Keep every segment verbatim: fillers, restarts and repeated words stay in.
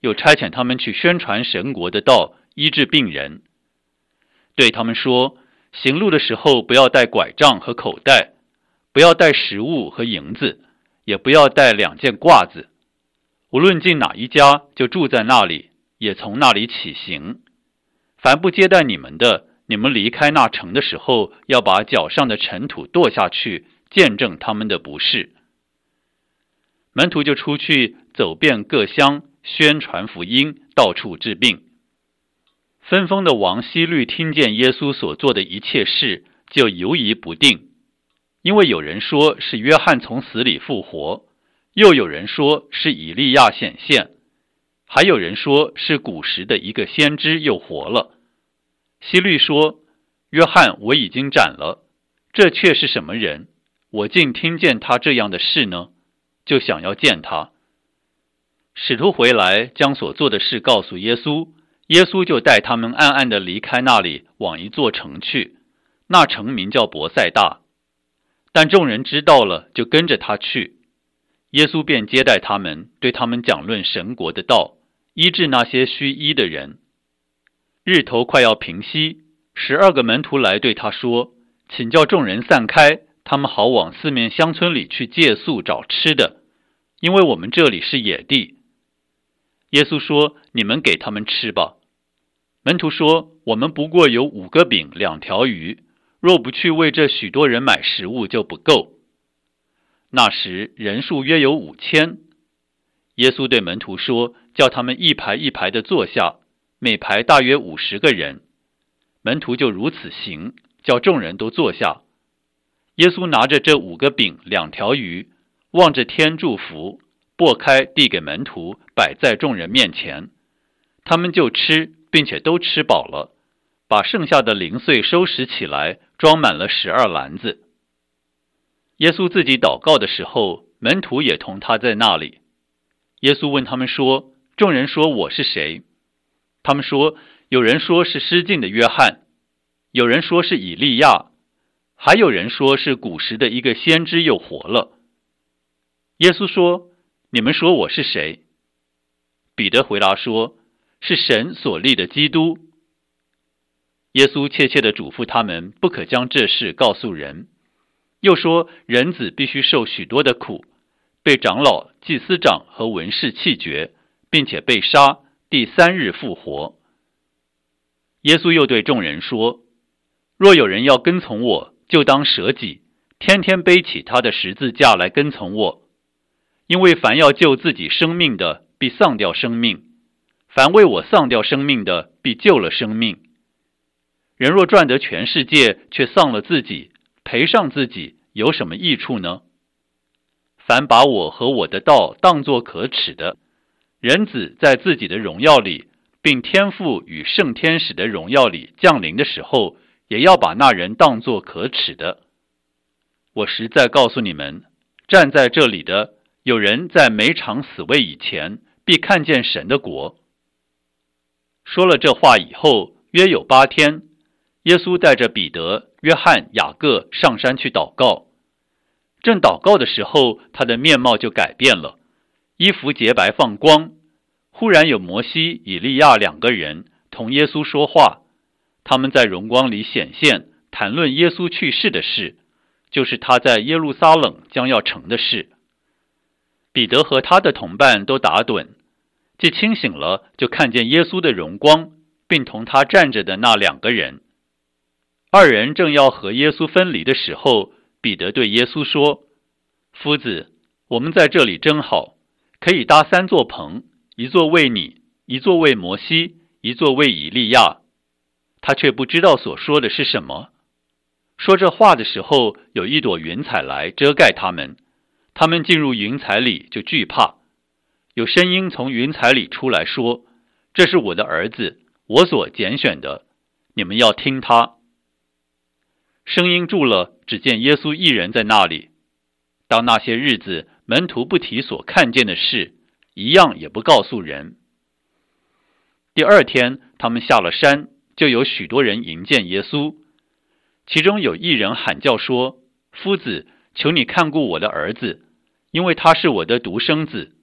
又差遣他们去宣传神国的道，医治病人。对他们说，行路的时候不要带拐杖和口袋，不要带食物和银子，也不要带两件褂子。无论进哪一家，就住在那里，也从那里起行。凡不接待你们的，你们离开那城的时候，要把脚上的尘土跺下去，见证他们的不是。门徒就出去走遍各乡，宣传福音，到处治病。分封的王希律听见耶稣所做的一切事，就犹疑不定，因为有人说是约翰从死里复活，又有人说是以利亚显现，还有人说是古时的一个先知又活了。希律说，约翰我已经斩了，这却是什么人？我竟听见他这样的事呢？就想要见他。使徒回来，将所做的事告诉耶稣，耶稣就带他们暗暗地离开那里，往一座城去，那城名叫伯赛大。但众人知道了，就跟着他去。耶稣便接待他们，对他们讲论神国的道，医治那些需医的人。日头快要平息，十二个门徒来对他说，请叫众人散开，他们好往四面乡村里去借宿找吃的，因为我们这里是野地。耶稣说，你们给他们吃吧。门徒说，我们不过有五个饼两条鱼，若不去为这许多人买食物，就不够。那时人数约有五千。耶稣对门徒说，叫他们一排一排的坐下，每排大约五十个人。门徒就如此行，叫众人都坐下。耶稣拿着这五个饼两条鱼，望着天祝福，擘开递给门徒，摆在众人面前。他们就吃，并且都吃饱了，把剩下的零碎收拾起来，装满了十二篮子。耶稣自己祷告的时候，门徒也同他在那里。耶稣问他们说，众人说我是谁？他们说，有人说是失禁的约翰，有人说是以利亚，还有人说是古时的一个先知又活了。耶稣说，你们说我是谁？彼得回答说，是神所立的基督。耶稣切切地嘱咐他们，不可将这事告诉人。又说，人子必须受许多的苦，被长老、祭司长和文士弃绝，并且被杀，第三日复活。耶稣又对众人说，若有人要跟从我，就当舍己，天天背起他的十字架来跟从我。因为凡要救自己生命的，必丧掉生命；凡为我丧掉生命的，必救了生命。人若赚得全世界，却丧了自己，赔上自己，有什么益处呢？凡把我和我的道当作可耻的，人子在自己的荣耀里，并天父与圣天使的荣耀里降临的时候，也要把那人当作可耻的。我实在告诉你们，站在这里的，有人在没尝死味以前，必看见神的国。说了这话以后，约有八天，耶稣带着彼得、约翰、雅各上山去祷告。正祷告的时候，他的面貌就改变了，衣服洁白放光。忽然有摩西、以利亚两个人同耶稣说话，他们在荣光里显现，谈论耶稣去世的事，就是他在耶路撒冷将要成的事。彼得和他的同伴都打盹，既清醒了，就看见耶稣的荣光，并同他站着的那两个人。二人正要和耶稣分离的时候，彼得对耶稣说，夫子，我们在这里真好，可以搭三座棚，一座为你，一座为摩西，一座为以利亚。他却不知道所说的是什么。说这话的时候，有一朵云彩来遮盖他们，他们进入云彩里就惧怕。有声音从云彩里出来说，这是我的儿子，我所拣选的，你们要听他。声音住了，只见耶稣一人在那里。当那些日子，门徒不提所看见的事，一样也不告诉人。第二天，他们下了山，就有许多人迎见耶稣。其中有一人喊叫说，夫子，求你看顾我的儿子，因为他是我的独生子。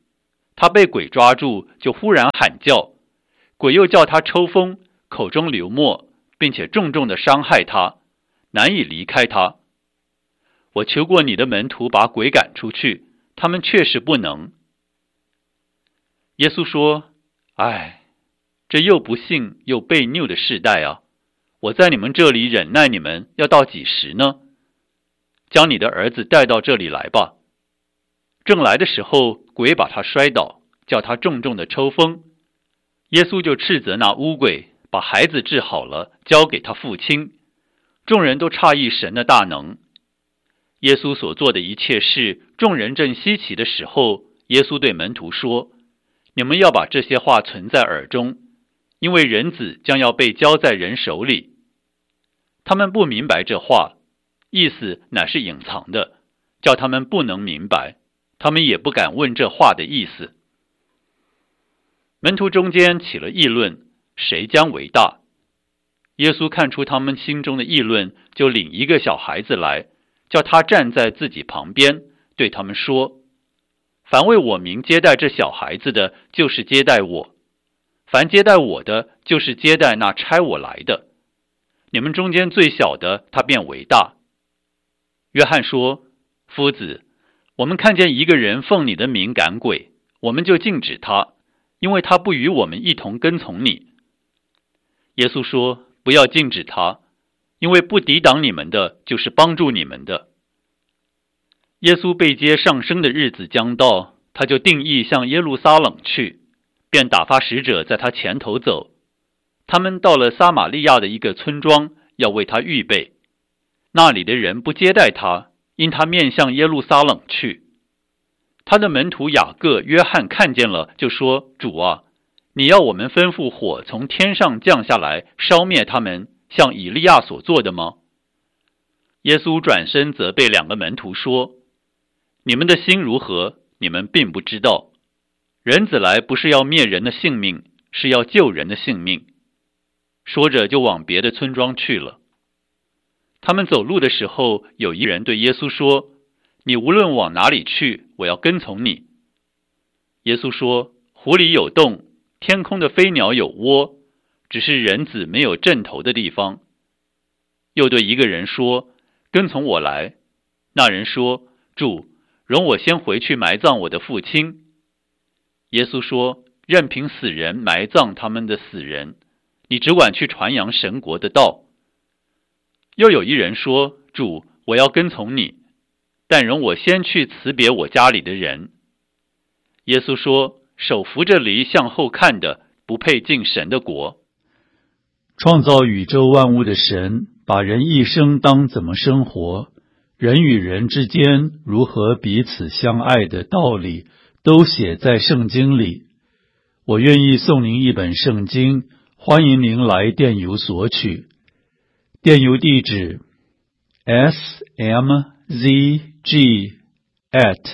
他被鬼抓住，就忽然喊叫，鬼又叫他抽风，口中流沫，并且重重地伤害他，难以离开他。我求过你的门徒把鬼赶出去，他们确实不能。耶稣说，唉，这又不信又悖拗的世代啊！我在你们这里忍耐你们，要到几时呢？将你的儿子带到这里来吧。正来的时候，鬼把他摔倒，叫他重重的抽风。耶稣就斥责那污鬼，把孩子治好了，交给他父亲。众人都诧异神的大能。耶稣所做的一切事，众人正稀奇的时候，耶稣对门徒说，你们要把这些话存在耳中，因为人子将要被交在人手里。他们不明白这话，意思乃是隐藏的，叫他们不能明白，他们也不敢问这话的意思。门徒中间起了议论，谁将为大？耶稣看出他们心中的议论，就领一个小孩子来，叫他站在自己旁边，对他们说，凡为我名接待这小孩子的，就是接待我；凡接待我的，就是接待那差我来的。你们中间最小的，他便为大。约翰说，夫子，我们看见一个人奉你的名赶鬼，我们就禁止他，因为他不与我们一同跟从你。耶稣说，不要禁止他，因为不抵挡你们的，就是帮助你们的。耶稣被接上升的日子将到，他就定意向耶路撒冷去，便打发使者在他前头走。他们到了撒玛利亚的一个村庄，要为他预备。那里的人不接待他，因他面向耶路撒冷去。他的门徒雅各、约翰看见了，就说，主啊，你要我们吩咐火从天上降下来，烧灭他们，像以利亚所做的吗？耶稣转身责备两个门徒说，你们的心如何，你们并不知道。人子来不是要灭人的性命，是要救人的性命。说着就往别的村庄去了。他们走路的时候，有一人对耶稣说，你无论往哪里去，我要跟从你。耶稣说，湖里有洞，天空的飞鸟有窝，只是人子没有枕头的地方。又对一个人说，跟从我来。那人说，主，容我先回去埋葬我的父亲。耶稣说，任凭死人埋葬他们的死人，你只管去传扬神国的道。又有一人说，主，我要跟从你，但容我先去辞别我家里的人。耶稣说，手扶着犁向后看的，不配进神的国。 创造宇宙万物的神，把人一生当怎么生活，人与人之间如何彼此相爱的道理，都写在圣经里。我愿意送您一本圣经，欢迎您来电邮索取。电邮地址 s m z g at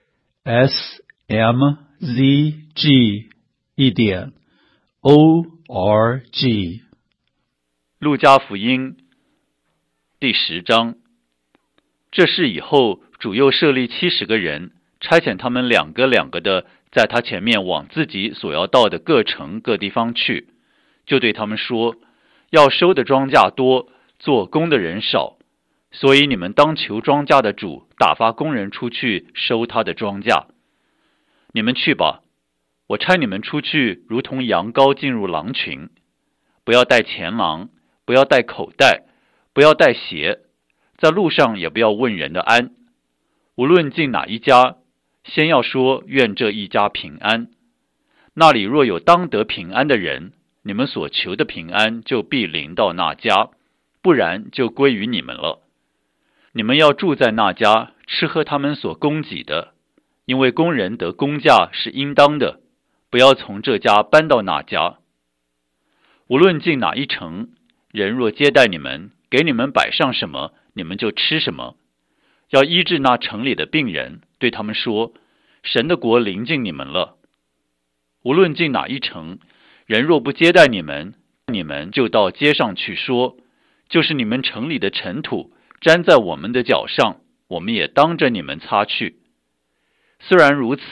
s m z g 一点 o r g。 路加福音第十章。这事以后，主又设立七十个人，差遣他们两个两个的，在他前面往自己所要到的各城各地方去，就对他们说，要收的庄稼多，做工的人少，所以你们当求庄稼的主打发工人出去收他的庄稼。你们去吧，我差你们出去，如同羊羔进入狼群。不要带钱囊，不要带口袋，不要带鞋，在路上也不要问人的安。无论进哪一家，先要说愿这一家平安。那里若有当得平安的人，你们所求的平安就必临到那家，不然就归于你们了。你们要住在那家，吃喝他们所供给的，因为工人得工价是应当的，不要从这家搬到那家。无论进哪一城，人若接待你们，给你们摆上什么，你们就吃什么。要医治那城里的病人，对他们说，神的国临近你们了。无论进哪一城，人若不接待你们，你们就到街上去说，就是你们城里的尘土沾在我们的脚上，我们也当着你们擦去。虽然如此，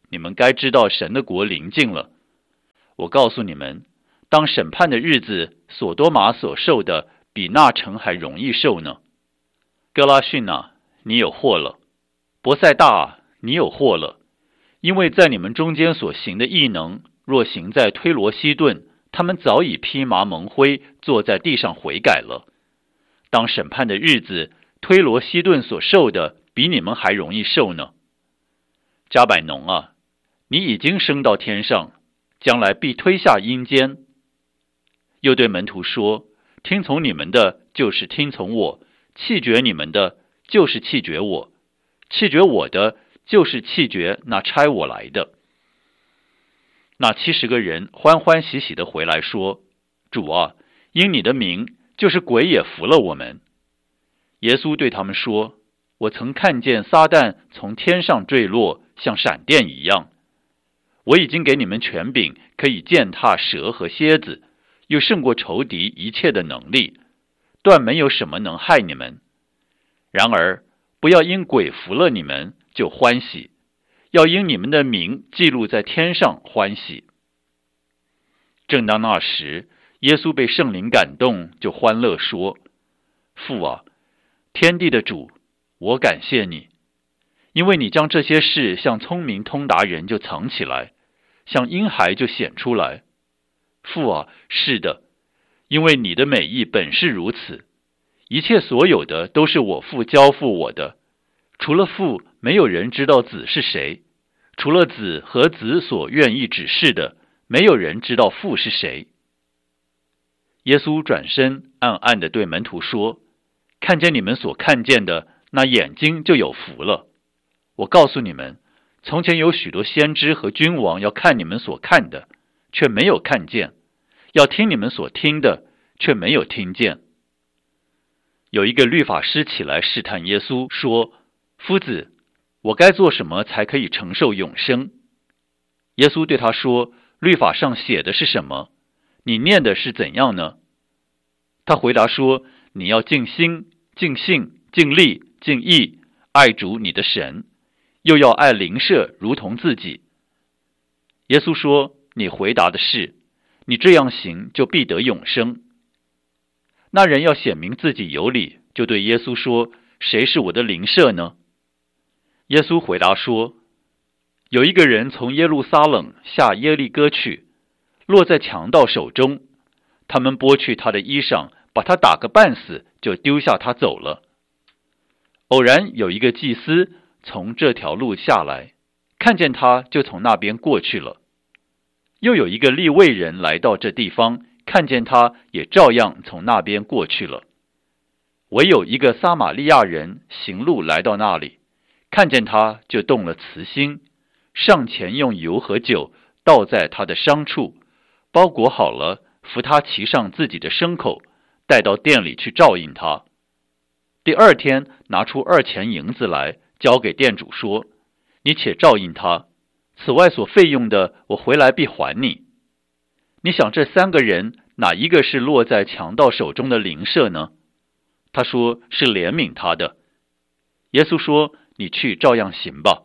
你们该知道神的国临近了。我告诉你们，当审判的日子，所多玛所受的比那城还容易受呢。哥拉汛啊，你有祸了；伯赛大啊，你有祸了。因为在你们中间所行的异能，若行在推罗西顿，他们早已披麻蒙灰，坐在地上悔改了。当审判的日子，推罗西顿所受的比你们还容易受呢。加百农啊，你已经升到天上，将来必推下阴间。又对门徒说，听从你们的就是听从我，弃绝你们的就是弃绝我，弃绝我的就是弃绝那差我来的。那七十个人欢欢喜喜地回来说，主啊，因你的名，就是鬼也服了我们。耶稣对他们说，我曾看见撒旦从天上坠落，像闪电一样。我已经给你们权柄，可以践踏蛇和蝎子，又胜过仇敌一切的能力，断没有什么能害你们。然而不要因鬼服了你们就欢喜，要因你们的名记录在天上欢喜。正当那时，耶稣被圣灵感动，就欢乐说，父啊，天地的主，我感谢你，因为你将这些事向聪明通达人就藏起来，向婴孩就显出来。父啊，是的，因为你的美意本是如此。一切所有的都是我父交付我的，除了父，没有人知道子是谁；除了子和子所愿意指示的，没有人知道父是谁。耶稣转身暗暗地对门徒说，看见你们所看见的，那眼睛就有福了。我告诉你们，从前有许多先知和君王要看你们所看的，却没有看见；要听你们所听的，却没有听见。有一个律法师起来试探耶稣，说，夫子，我该做什么才可以承受永生？耶稣对他说，律法上写的是什么？你念的是怎样呢？他回答说，你要尽心、尽性、尽力、尽意，爱主你的神，又要爱邻舍如同自己。耶稣说，你回答的是，你这样行就必得永生。那人要显明自己有理，就对耶稣说，谁是我的邻舍呢？耶稣回答说，有一个人从耶路撒冷下耶利哥去，落在强盗手中，他们剥去他的衣裳，把他打个半死，就丢下他走了。偶然有一个祭司从这条路下来，看见他，就从那边过去了。又有一个利未人来到这地方，看见他，也照样从那边过去了。唯有一个撒玛利亚人行路来到那里，看见他，就动了慈心，上前用油和酒倒在他的伤处，包裹好了，扶他骑上自己的牲口，带到店里去照应他。第二天拿出二钱银子来，交给店主说，你且照应他，此外所费用的，我回来必还你。你想这三个人，哪一个是落在强盗手中的邻舍呢？他说，是怜悯他的。耶稣说，你去照样行吧。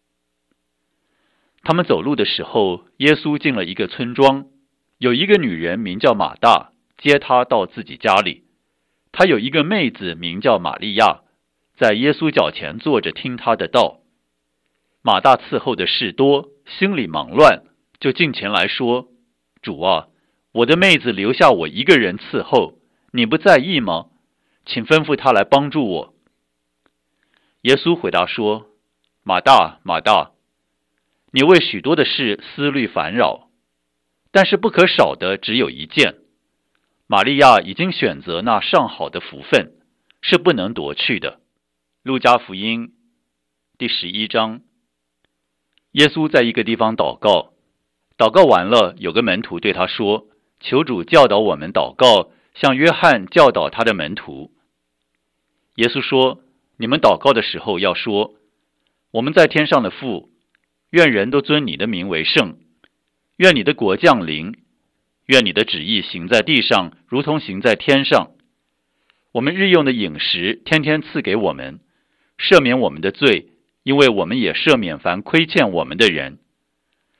他们走路的时候，耶稣进了一个村庄，有一个女人名叫马大，接他到自己家里。她有一个妹子名叫玛利亚，在耶稣脚前坐着听他的道。马大伺候的事多，心里忙乱，就近前来说，主啊，我的妹子留下我一个人伺候，你不在意吗？请吩咐她来帮助我。耶稣回答说，马大，马大，你为许多的事思虑烦扰，但是不可少的只有一件。玛利亚已经选择那上好的福分，是不能夺去的。路加福音第十一章。耶稣在一个地方祷告，祷告完了，有个门徒对他说，求主教导我们祷告，像约翰教导他的门徒。耶稣说，你们祷告的时候要说，我们在天上的父，愿人都尊你的名为圣，愿你的国降临，愿你的旨意行在地上，如同行在天上。我们日用的饮食天天赐给我们，赦免我们的罪，因为我们也赦免凡亏欠我们的人，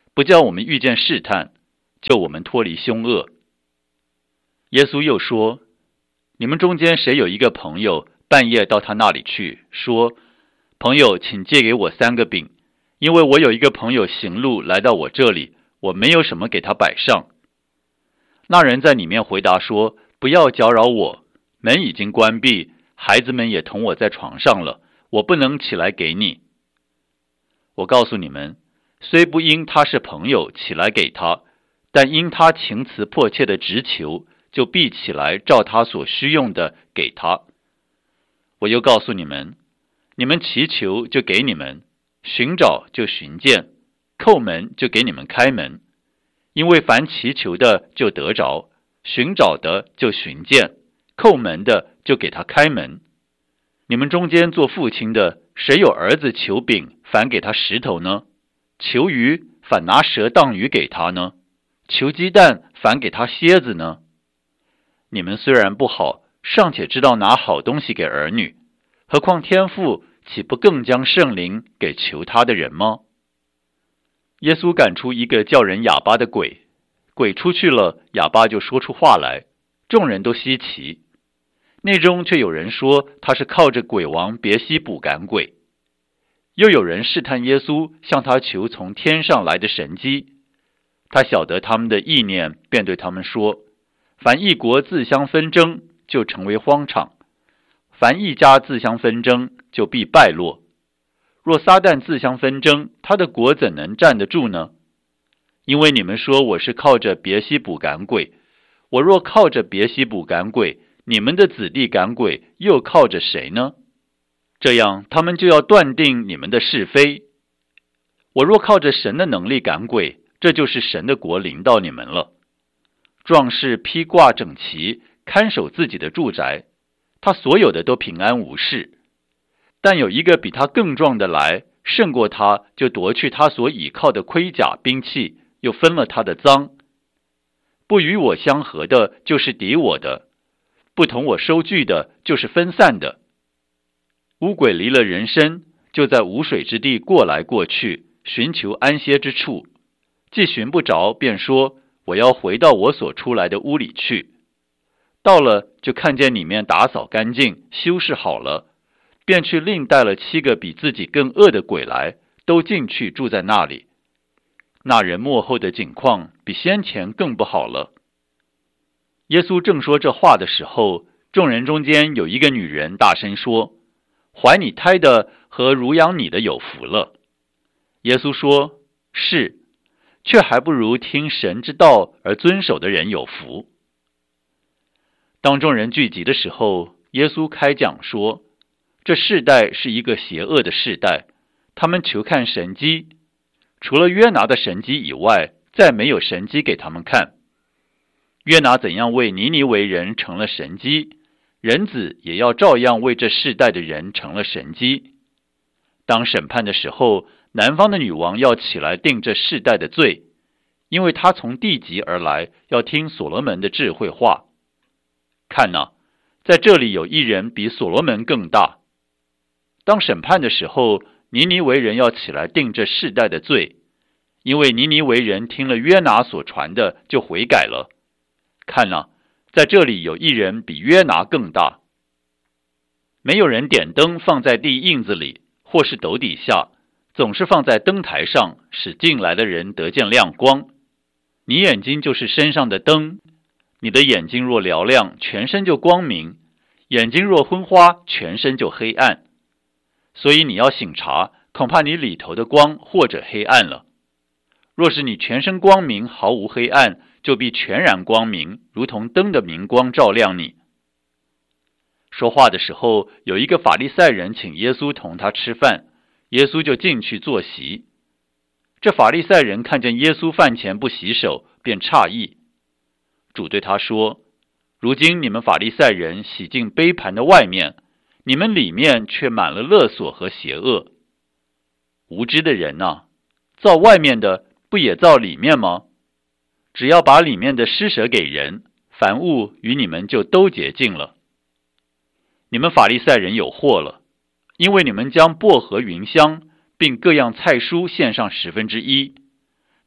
不叫我们遇见试探，救我们脱离凶恶。耶稣又说，你们中间谁有一个朋友，半夜到他那里去，说，朋友，请借给我三个饼，因为我有一个朋友行路来到我这里，我没有什么给他摆上。那人在里面回答说，不要搅扰我，门已经关闭，孩子们也同我在床上了，我不能起来给你。我告诉你们，虽不因他是朋友起来给他，但因他情辞迫切的直求，就必起来照他所需用的给他。我又告诉你们，你们祈求就给你们，寻找就寻见，叩门就给你们开门。因为凡祈求的就得着，寻找的就寻见，叩门的就给他开门。你们中间做父亲的，谁有儿子求饼，反给他石头呢？求鱼，反拿蛇当鱼给他呢？求鸡蛋，反给他蝎子呢？你们虽然不好，尚且知道拿好东西给儿女，何况天父岂不更将圣灵给求他的人吗？耶稣赶出一个叫人哑巴的鬼，鬼出去了，哑巴就说出话来，众人都稀奇。内中却有人说他是靠着鬼王别西卜赶鬼。又有人试探耶稣，向他求从天上来的神迹。他晓得他们的意念，便对他们说，凡一国自相纷争，就成为荒场；凡一家自相纷争，就必败落。若撒旦自相纷争，他的国怎能站得住呢？因为你们说我是靠着别西卜赶鬼，我若靠着别西卜赶鬼，你们的子弟赶鬼又靠着谁呢？这样他们就要断定你们的是非。我若靠着神的能力赶鬼，这就是神的国临到你们了。壮士披挂整齐，看守自己的住宅，他所有的都平安无事。但有一个比他更壮的来，胜过他，就夺去他所倚靠的盔甲兵器，又分了他的赃。不与我相合的，就是敌我的；不同我收据的，就是分散的。污鬼离了人身，就在无水之地过来过去，寻求安歇之处。既寻不着，便说，我要回到我所出来的屋里去。到了，就看见里面打扫干净，修饰好了，便去另带了七个比自己更恶的鬼来，都进去住在那里。那人末后的景况比先前更不好了。耶稣正说这话的时候，众人中间有一个女人大声说，怀你胎的和乳养你的有福了。耶稣说，是，却还不如听神之道而遵守的人有福。当众人聚集的时候，耶稣开讲说，这世代是一个邪恶的世代，他们求看神迹，除了约拿的神迹以外，再没有神迹给他们看。约拿怎样为尼尼微人成了神迹，人子也要照样为这世代的人成了神迹。当审判的时候，南方的女王要起来定这世代的罪，因为她从地极而来，要听所罗门的智慧话。看哪，在这里有一人比所罗门更大。当审判的时候，尼尼微人要起来定这世代的罪，因为尼尼微人听了约拿所传的，就悔改了。看哪，在这里有一人比约拿更大。没有人点灯放在地印子里，或是斗底下，总是放在灯台上，使进来的人得见亮光。你眼睛就是身上的灯，你的眼睛若嘹亮，全身就光明；眼睛若昏花，全身就黑暗。所以你要省察，恐怕你里头的光或者黑暗了。若是你全身光明，毫无黑暗，就必全然光明，如同灯的明光照亮你。说话的时候，有一个法利赛人请耶稣同他吃饭，耶稣就进去坐席。这法利赛人看见耶稣饭前不洗手，便诧异。主对他说，如今你们法利赛人洗净杯盘的外面，你们里面却满了勒索和邪恶。无知的人啊，造外面的不也造里面吗？只要把里面的施舍给人，凡物与你们就都洁净了。你们法利赛人有祸了，因为你们将薄荷、芸香并各样菜蔬献上十分之一，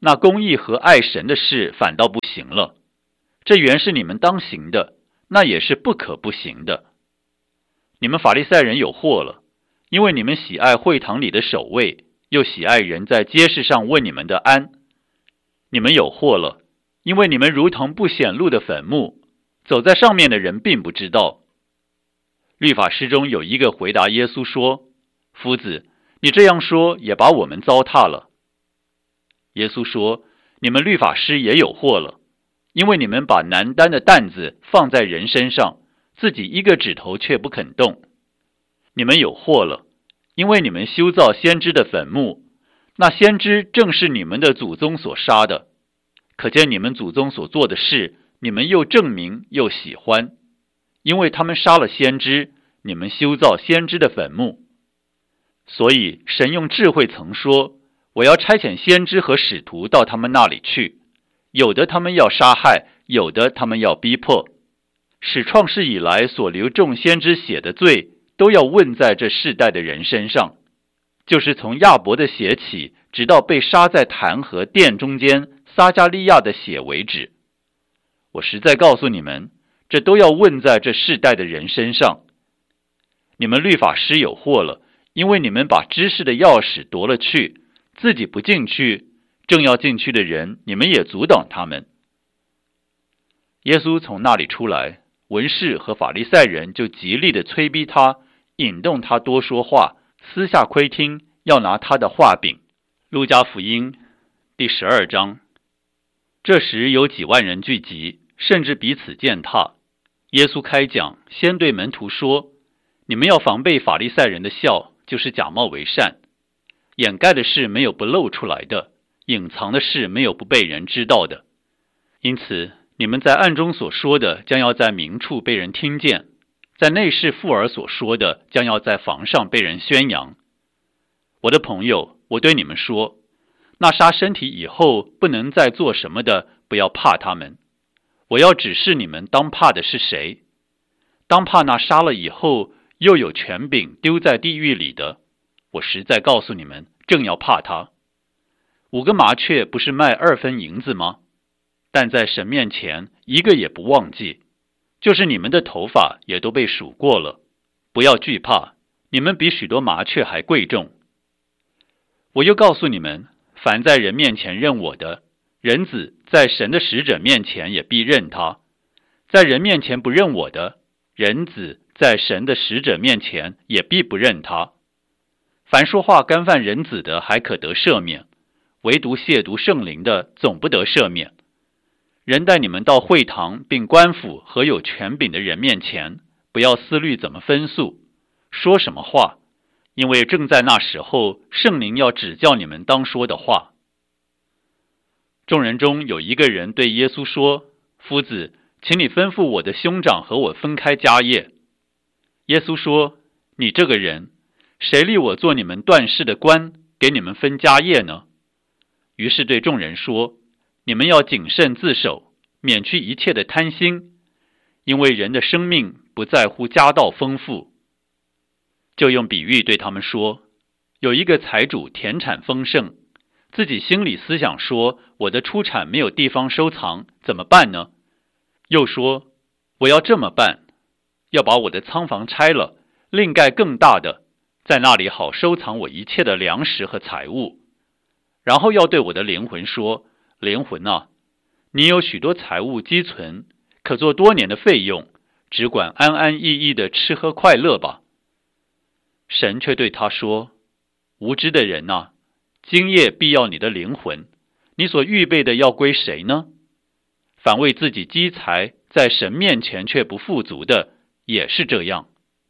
那公义和爱神的事反倒不行了。这原是你们当行的，那也是不可不行的。你们法利赛人有祸了，因为你们喜爱会堂里的守卫，又喜爱人在街市上问你们的安。你们有祸了，因为你们如同不显露的坟墓，走在上面的人并不知道。律法师中有一个回答耶稣说：夫子，你这样说也把我们糟蹋了。耶稣说：你们律法师也有祸了，因为你们把难担的担子放在人身上，自己一个指头却不肯动。你们有祸了，因为你们修造先知的坟墓，那先知正是你们的祖宗所杀的。可见你们祖宗所做的事，你们又证明又喜欢，因为他们杀了先知，你们修造先知的坟墓。所以神用智慧曾说：我要差遣先知和使徒到他们那里去，有的他们要杀害，有的他们要逼迫，使创世以来所流众先知血的罪都要问在这世代的人身上，就是从亚伯的血起，直到被杀在坛和殿中间撒加利亚的血为止。我实在告诉你们，这都要问在这世代的人身上。你们律法师有祸了，因为你们把知识的钥匙夺了去，自己不进去，正要进去的人，你们也阻挡他们。耶稣从那里出来，文士和法利赛人就极力的催逼他，引动他多说话，私下窥听，要拿他的话柄。路加福音第十二章。这时有几万人聚集，甚至彼此践踏。耶稣开讲，先对门徒说：你们要防备法利赛人的笑，就是假冒为善。掩盖的事没有不露出来的，隐藏的事没有不被人知道的。因此你们在暗中所说的，将要在明处被人听见；在内室附耳所说的，将要在房上被人宣扬。我的朋友，我对你们说，那杀身体以后不能再做什么的，不要怕他们。我要指示你们当怕的是谁。当怕那杀了以后又有权柄丢在地狱里的。我实在告诉你们，正要怕他。五个麻雀不是卖二分银子吗？但在神面前一个也不忘记，就是你们的头发也都被数过了。不要惧怕，你们比许多麻雀还贵重。我又告诉你们，凡在人面前认我的，人子在神的使者面前也必认他；在人面前不认我的，人子在神的使者面前也必不认他。凡说话干犯人子的还可得赦免，唯独亵渎圣灵的总不得赦免。人带你们到会堂并官府和有权柄的人面前，不要思虑怎么分诉，说什么话，因为正在那时候，圣灵要指教你们当说的话。众人中有一个人对耶稣说：夫子，请你吩咐我的兄长和我分开家业。耶稣说：你这个人，谁立我做你们断事的官，给你们分家业呢？于是对众人说：你们要谨慎自守，免去一切的贪心，因为人的生命不在乎家道丰富。就用比喻对他们说：有一个财主田产丰盛，自己心里思想说，我的出产没有地方收藏，怎么办呢？又说，我要这么办，要把我的仓房拆了，另盖更大的，在那里好收藏我一切的粮食和财物。然后要对我的灵魂说：灵魂啊，你有许多财物积存，可做多年的费用，只管安安逸逸的吃喝快乐吧。神却对他说：无知的人啊，今夜必要你的灵魂，你所预备的要归谁呢？反为自己积财，在神面前却不富足的，也是这样。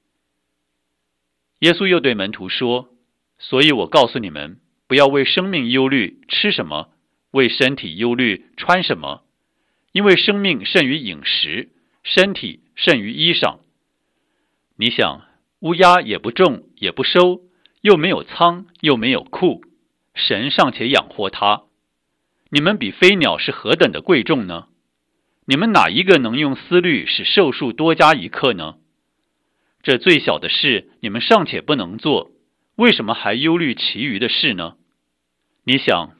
耶稣又对门徒说：所以我告诉你们，不要为生命忧虑吃什么，为身体忧虑穿什么，因为生命胜于饮食，身体胜于衣裳。你想，乌鸦也不种也不收，又没有仓又没有库，神尚且养活它，你们比飞鸟是何等的贵重呢？你们哪一个能用思虑使寿数多加一刻呢？这最小的事你们尚且不能做，为什么还忧虑其余的事呢？你想，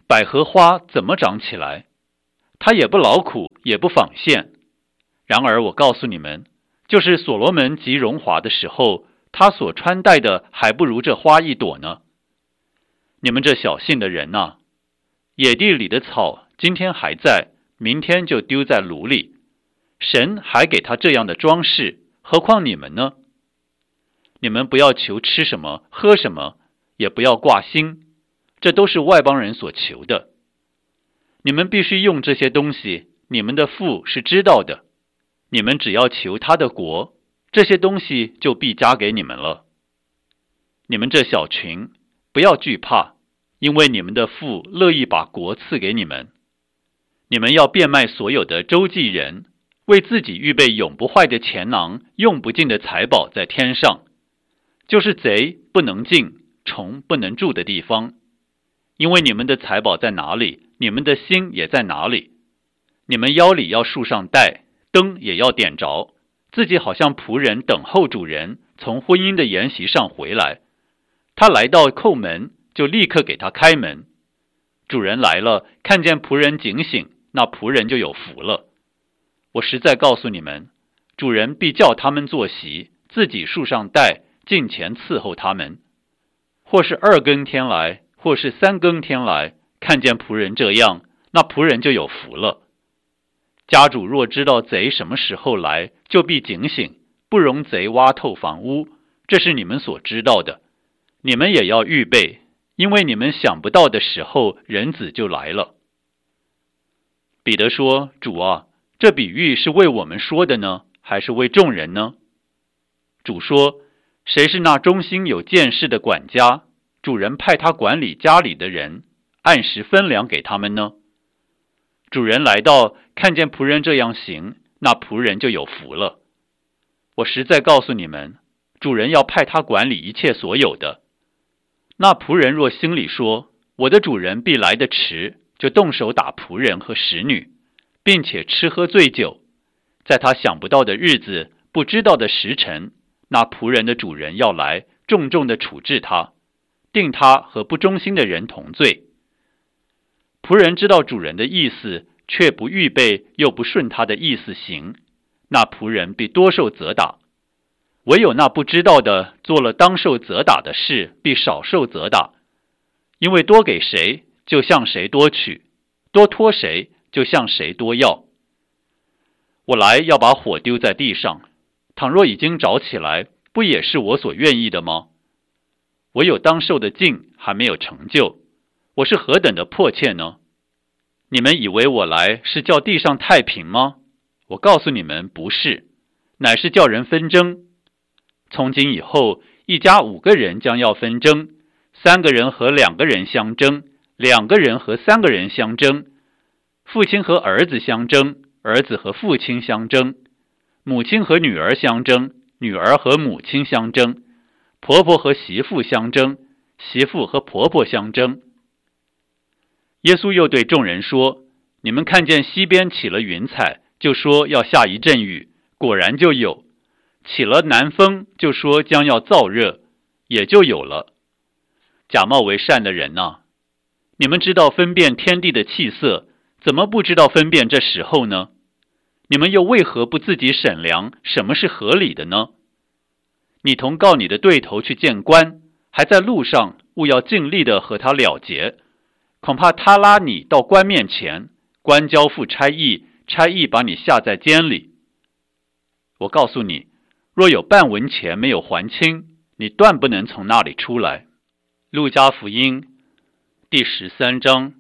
百合花怎么长起来？它也不劳苦，也不纺线。然而我告诉你们，就是所罗门极荣华的时候，他所穿戴的还不如这花一朵呢。你们这小信的人哪，野地里的草今天还在，明天就丢在炉里。神还给他这样的装饰，何况你们呢？你们不要求吃什么喝什么，也不要挂心，这都是外邦人所求的。你们必须用这些东西，你们的父是知道的。你们只要求他的国，这些东西就必加给你们了。你们这小群，不要惧怕，因为你们的父乐意把国赐给你们。你们要变卖所有的周济人，为自己预备永不坏的钱囊，用不尽的财宝在天上，就是贼不能进，虫不能住的地方。因为你们的财宝在哪里，你们的心也在哪里。你们腰里要束上带，灯也要点着，自己好像仆人等候主人从婚姻的筵席上回来。他来到叩门，就立刻给他开门。主人来了，看见仆人警醒，那仆人就有福了。我实在告诉你们，主人必叫他们坐席，自己束上带，近前伺候他们。或是二更天来，或是三更天来，看见仆人这样，那仆人就有福了。家主若知道贼什么时候来，就必警醒，不容贼挖透房屋，这是你们所知道的。你们也要预备，因为你们想不到的时候，人子就来了。彼得说，主啊，这比喻是为我们说的呢，还是为众人呢？主说，谁是那忠心有见识的管家，主人派他管理家里的人，按时分粮给他们呢？主人来到，看见仆人这样行，那仆人就有福了。我实在告诉你们，主人要派他管理一切所有的。那仆人若心里说，我的主人必来得迟，就动手打仆人和使女，并且吃喝醉酒，在他想不到的日子，不知道的时辰，那仆人的主人要来，重重的处置他，定他和不忠心的人同罪。仆人知道主人的意思，却不预备，又不顺他的意思行，那仆人必多受责打。唯有那不知道的，做了当受责打的事，必少受责打。因为多给谁，就向谁多取；多托谁，就向谁多要。我来要把火丢在地上，倘若已经着起来，不也是我所愿意的吗？唯有当受的尽还没有成就，我是何等的迫切呢？你们以为我来是叫地上太平吗？我告诉你们，不是，乃是叫人纷争。从今以后，一家五个人将要纷争，三个人和两个人相争，两个人和三个人相争，父亲和儿子相争，儿子和父亲相争，母亲和女儿相争，女儿和母亲相争，婆婆和媳妇相争，媳妇和婆婆相争。耶稣又对众人说，你们看见西边起了云彩，就说要下一阵雨，果然就有；起了南风，就说将要燥热，也就有了。假冒为善的人哪，你们知道分辨天地的气色，怎么不知道分辨这时候呢？你们又为何不自己审量什么是合理的呢？你同告你的对头去见官，还在路上，务要尽力的和他了结，恐怕他拉你到官面前，官交付差役，差役把你下在监里。我告诉你，若有半文钱没有还清，你断不能从那里出来。路加福音第十三章。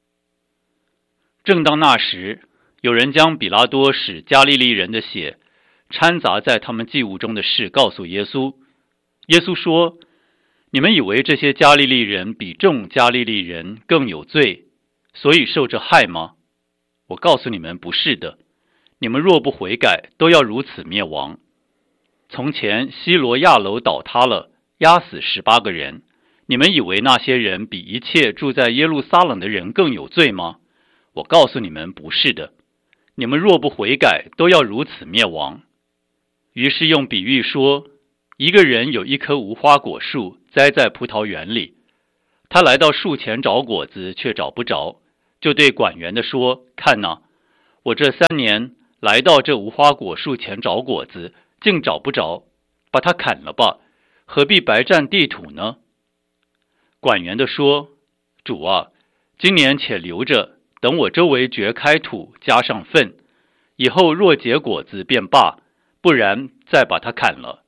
正当那时，有人将比拉多使加利利人的血掺杂在他们祭物中的事告诉耶稣。耶稣说，你们以为这些加利利人比众加利利人更有罪，所以受这害吗？我告诉你们，不是的。你们若不悔改，都要如此灭亡。从前西罗亚楼倒塌了，压死十八个人，你们以为那些人比一切住在耶路撒冷的人更有罪吗？我告诉你们，不是的。你们若不悔改，都要如此灭亡。于是用比喻说，一个人有一棵无花果树栽在葡萄园里， 他来到树前找果子，却找不着，就对管园的说：看哪，我这三年来到这无花果树前找果子，竟找不着，把它砍了吧，何必白占地土呢？管园的说：主啊，今年且留着，等我周围掘开土，加上粪，以后若结果子便罢，不然再把它砍了。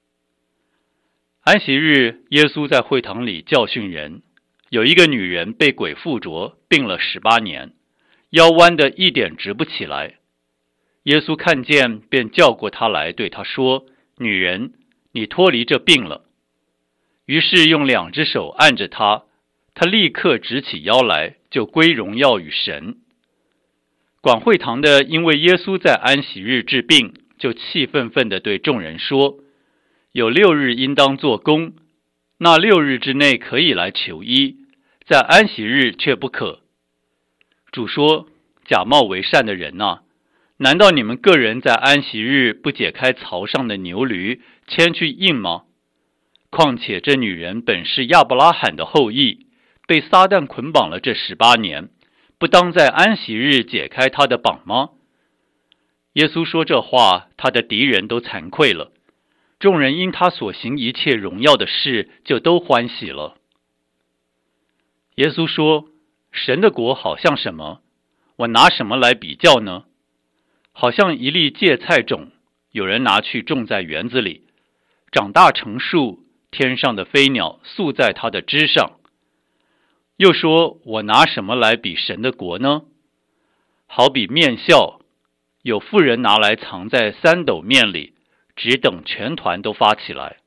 安息日，耶稣在会堂里教训人，有一个女人被鬼附着，病了十八年，腰弯的一点直不起来。耶稣看见，便叫过她来，对她说：女人，你脱离这病了。于是用两只手按着她，她立刻直起腰来，就归荣耀与神。管会堂的因为耶稣在安息日治病，就气愤愤地对众人说：有六日应当做工，那六日之内可以来求医，在安息日却不可。主说：假冒为善的人啊，难道你们个人在安息日不解开槽上的牛驴，牵去印吗？况且这女人本是亚伯拉罕的后裔，被撒旦捆绑了这十八年，不当在安息日解开她的绑吗？耶稣说这话，他的敌人都惭愧了。众人因他所行一切荣耀的事，就都欢喜了。耶稣说：神的国好像什么？我拿什么来比较呢？好像一粒芥菜种，有人拿去种在园子里，长大成树，天上的飞鸟宿在它的枝上。又说：我拿什么来比神的国呢？好比面酵，有妇人拿来藏在三斗面里，只等全团都发起来。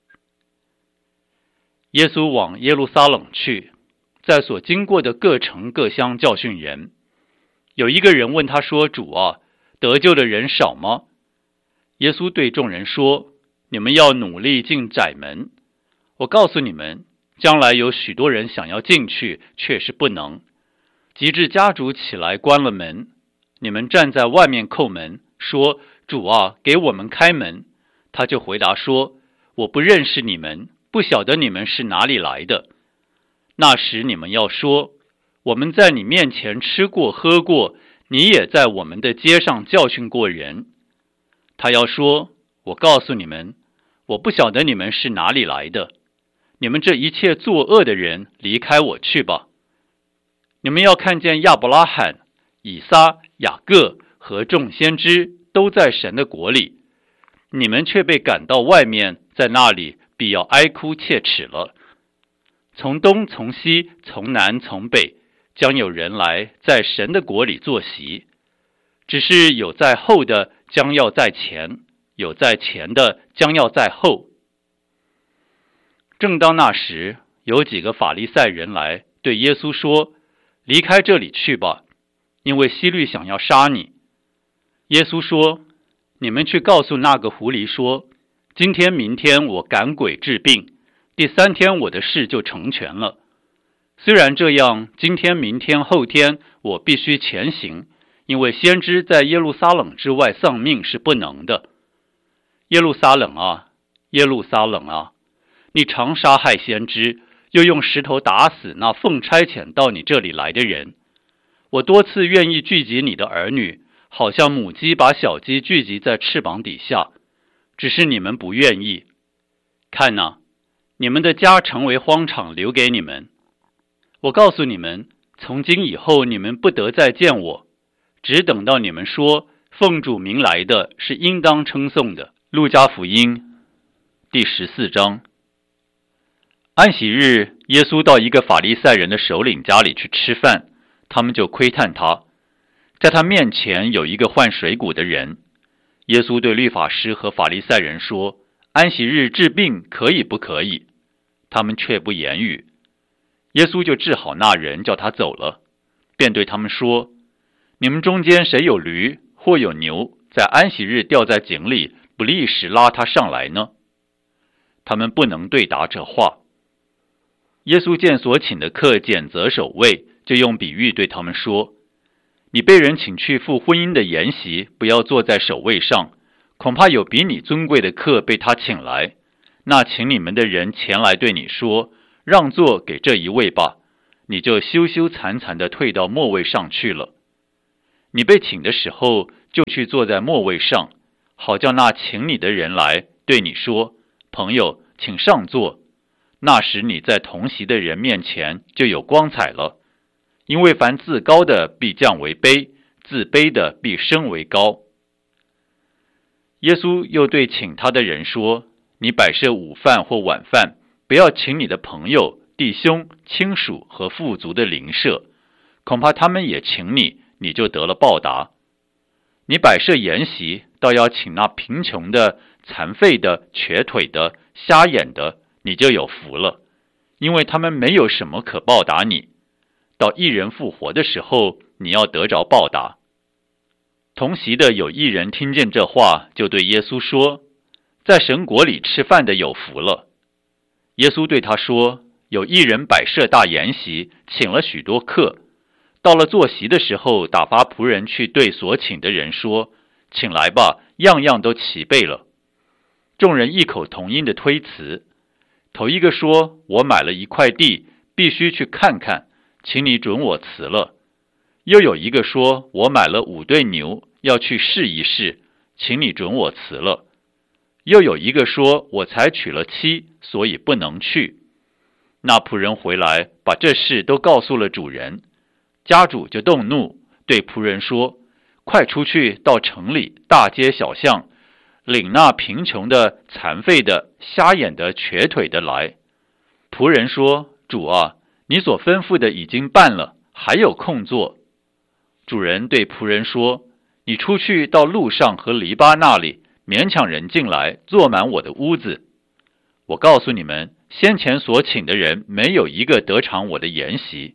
耶稣往耶路撒冷去，在所经过的各城各乡教训人。有一个人问他说：主啊，得救的人少吗？耶稣对众人说：你们要努力进窄门。我告诉你们，将来有许多人想要进去，却是不能。及至家主起来关了门，你们站在外面叩门，说：主啊，给我们开门。他就回答说：我不认识你们，不晓得你们是哪里来的。那时你们要说：我们在你面前吃过喝过，你也在我们的街上教训过人。他要说：我告诉你们，我不晓得你们是哪里来的，你们这一切作恶的人，离开我去吧。你们要看见亚伯拉罕、以撒、雅各和众先知都在神的国里，你们却被赶到外面，在那里必要哀哭切齿了。从东从西从南从北，将有人来在神的国里坐席。只是有在后的将要在前，有在前的将要在后。正当那时，有几个法利赛人来对耶稣说：离开这里去吧，因为希律想要杀你。耶稣说：你们去告诉那个狐狸说，今天明天我赶鬼治病，第三天我的事就成全了。虽然这样，今天明天后天我必须前行，因为先知在耶路撒冷之外丧命是不能的。耶路撒冷啊，耶路撒冷啊，你常杀害先知，又用石头打死那奉差遣到你这里来的人。我多次愿意聚集你的儿女，好像母鸡把小鸡聚集在翅膀底下，只是你们不愿意。看哪，你们的家成为荒场，留给你们。我告诉你们，从今以后你们不得再见我，只等到你们说奉主名来的是应当称颂的。路加福音第十四章。安息日，耶稣到一个法利赛人的首领家里去吃饭，他们就窥探他。在他面前有一个患水谷的人。耶稣对律法师和法利赛人说：安息日治病可以不可以？他们却不言语。耶稣就治好那人，叫他走了，便对他们说：你们中间谁有驴或有牛，在安息日掉在井里，不立时拉他上来呢？他们不能对答这话。耶稣见所请的客拣择首位，就用比喻对他们说：你被人请去赴婚姻的筵席，不要坐在首位上，恐怕有比你尊贵的客被他请来。那请你们的人前来对你说：让座给这一位吧， 你就羞羞惭惭地退到末位上去了。你被请的时候，就去坐在末位上，好叫那请你的人来对你说：朋友，请上座。那时你在同席的人面前就有光彩了。因为凡自高的必降为卑，自卑的必升为高。耶稣又对请他的人说：你摆设午饭或晚饭，不要请你的朋友、弟兄、亲属和富足的邻舍，恐怕他们也请你，你就得了报答。你摆设筵席，倒要请那贫穷的、残废的、瘸腿的、瞎眼的，你就有福了，因为他们没有什么可报答你。到义人复活的时候，你要得着报答。同席的有一人听见这话，就对耶稣说：在神国里吃饭的有福了。耶稣对他说：有一人摆设大筵席，请了许多客。到了坐席的时候，打发仆人去对所请的人说：请来吧，样样都齐备了。众人异口同音的推辞。头一个说：我买了一块地，必须去看看，请你准我辞了。又有一个说：我买了五对牛，要去试一试，请你准我辞了。又有一个说：我才娶了妻，所以不能去。那仆人回来，把这事都告诉了主人。家主就动怒，对仆人说：快出去到城里大街小巷，领那贫穷的、残废的、瞎眼的、瘸腿的来。仆人说：主啊，你所吩咐的已经办了，还有空座。主人对仆人说：你出去到路上和篱笆那里，勉强人进来，坐满我的屋子。我告诉你们，先前所请的人没有一个得偿我的筵席。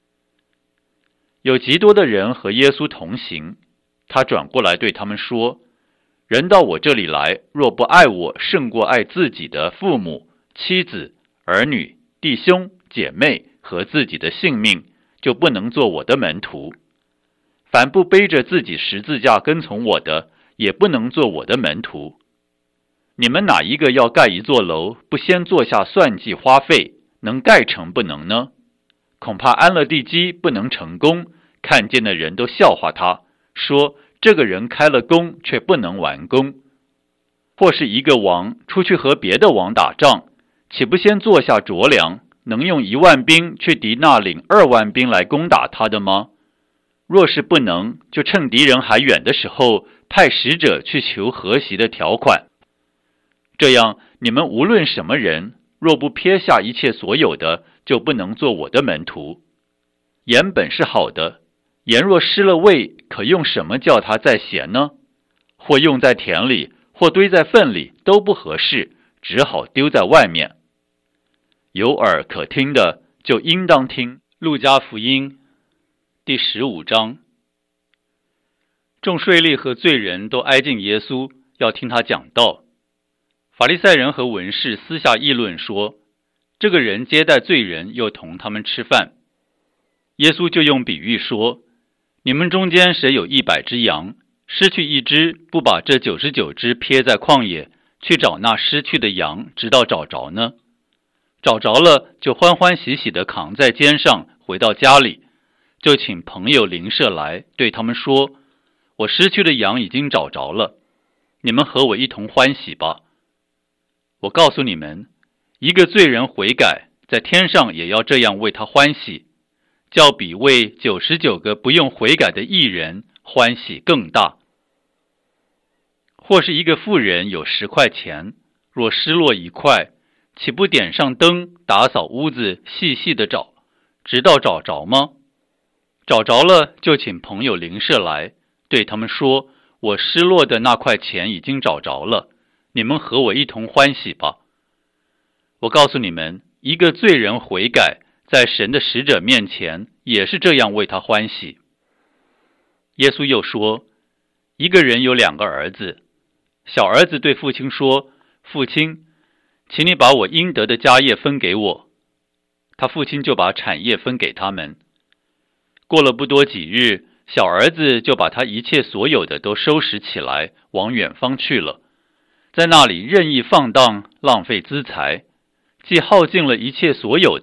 有极多的人和耶稣同行，他转过来对他们说：人到我这里来，若不爱我胜过爱自己的父母、妻子、儿女、弟兄、姐妹和自己的性命，就不能做我的门徒。凡不背着自己十字架跟从我的，也不能做我的门徒。你们哪一个要盖一座楼，不先做下算计花费，能盖成不能呢？恐怕安了地基不能成功，看见的人都笑话他，说这个人开了工，却不能完工。或是一个王出去和别的王打仗，岂不先坐下酌量，能用一万兵去敌那领二万兵来攻打他的吗？若是不能，就趁敌人还远的时候，派使者去求和习的条款。这样，你们无论什么人，若不撇下一切所有的，就不能做我的门徒。盐本是好的，盐若失了味，可用什么叫它再咸呢？或用在田里，或堆在粪里，都不合适，只好丢在外面。有耳可听的，就应当听。路加福音第十五章。众税吏和罪人都挨近耶稣，要听他讲道。法利赛人和文士私下议论说，这个人接待罪人，又同他们吃饭。耶稣就用比喻说，你们中间谁有一百只羊，失去一只，不把这九十九只撇在旷野，去找那失去的羊，直到找着呢？找着了，就欢欢喜喜地扛在肩上，回到家里，就请朋友邻舍来，对他们说，我失去的羊已经找着了，你们和我一同欢喜吧。我告诉你们，一个罪人悔改，在天上也要这样为他欢喜，较比为九十九个不用悔改的义人欢喜更大。或是一个妇人有十块钱，若失落一块，岂不点上灯，打扫屋子，细细的找，直到找着吗？找着了，就请朋友邻舍来，对他们说，我失落的那块钱已经找着了，你们和我一同欢喜吧。我告诉你们，一个罪人悔改，在神的使者面前也是这样为他欢喜。耶稣又说，一个人有两个儿子，小儿子对父亲说，父亲，请你把我应得的家业分给我。他父亲就把产业分给他们。过了不多几日，小儿子就把他一切所有的都收拾起来，往远方去了，在那里任意放荡，浪费资财，既耗尽了一切所有的，